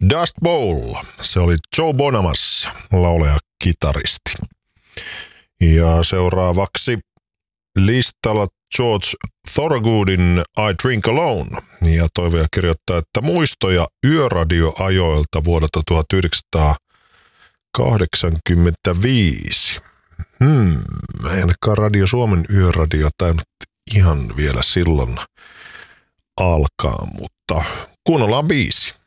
Dust Bowl, se oli Joe Bonamassa, laulaja kitaristi. Ja seuraavaksi listalla George Thorogoodin I Drink Alone. Ja toivoja kirjoittaa, että muistoja yöradioajoilta vuodelta 1985. Ei ainakaan Radio Suomen yöradio tainnut ihan vielä silloin alkaa, mutta kuunnellaan biisi.